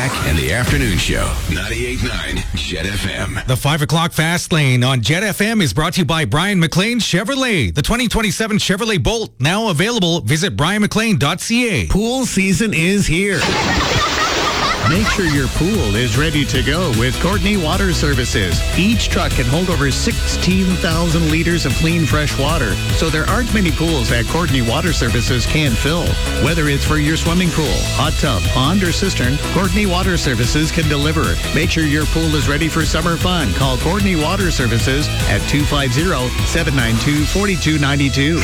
Jack and the Afternoon Show. 98.9 Jet FM. The 5 o'clock Fast Lane on Jet FM is brought to you by Brian McLean Chevrolet. The 2027 Chevrolet Bolt, now available. Visit brianmclean.ca. Pool season is here. Make sure your pool is ready to go with Courtney Water Services. Each truck can hold over 16,000 liters of clean, fresh water, so there aren't many pools that Courtney Water Services can't fill. Whether it's for your swimming pool, hot tub, pond, or cistern, Courtney Water Services can deliver. Make sure your pool is ready for summer fun. Call Courtney Water Services at 250-792-4292.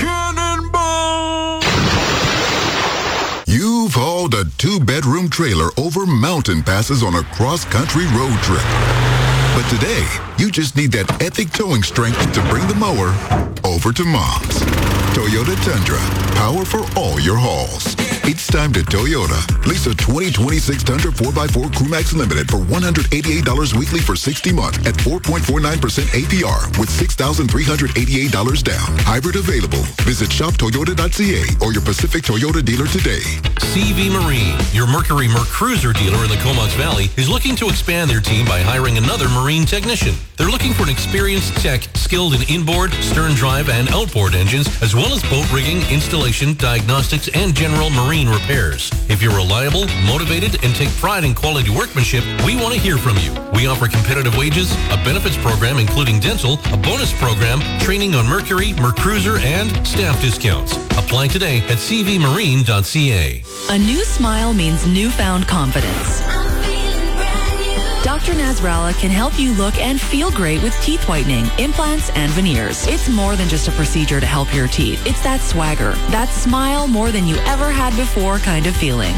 You've hauled a 2-bedroom trailer over mountain passes on a cross-country road trip. But today, you just need that epic towing strength to bring the mower over to Mom's. Toyota Tundra, power for all your hauls. It's time to Toyota. Lease a 2026 Tundra 4x4 Crewmax Limited for $188 weekly for 60 months at 4.49% APR with $6,388 down. Hybrid available. Visit shoptoyota.ca or your Pacific Toyota dealer today. CV Marine, your Mercury Mercruiser dealer in the Comox Valley, is looking to expand their team by hiring another marine technician. They're looking for an experienced tech skilled in inboard, stern drive, and outboard engines, as well as boat rigging, installation, diagnostics, and general marine repairs. If you're reliable, motivated, and take pride in quality workmanship, we want to hear from you. We offer competitive wages, a benefits program including dental, a bonus program, training on Mercury, Mercruiser, and staff discounts. Apply today at cvmarine.ca. A new smile means newfound confidence. Dr. Nasrallah can help you look and feel great with teeth whitening, implants, and veneers. It's more than just a procedure to help your teeth. It's that swagger, that smile more than you ever had before kind of feeling.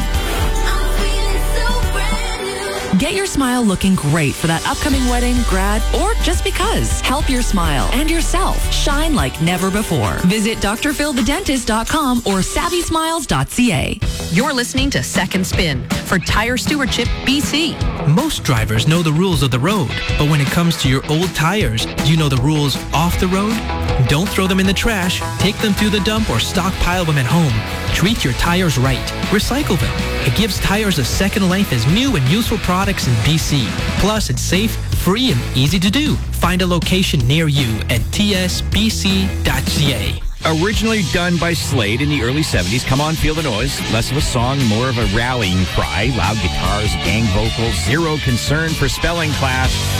Get your smile looking great for that upcoming wedding, grad, or just because. Help your smile and yourself shine like never before. Visit drphildedentist.com or savvysmiles.ca. You're listening to Second Spin for Tire Stewardship BC. Most drivers know the rules of the road, but when it comes to your old tires, do you know the rules off the road? Don't throw them in the trash, take them to the dump, or stockpile them at home. Treat your tires right. Recycle them. It gives tires a second life as new and useful products in BC. Plus, it's safe, free, and easy to do. Find a location near you at tsbc.ca. Originally done by Slade in the early 70s, Come On Feel the Noise, less of a song, more of a rallying cry, loud guitars, gang vocals, zero concern for spelling class.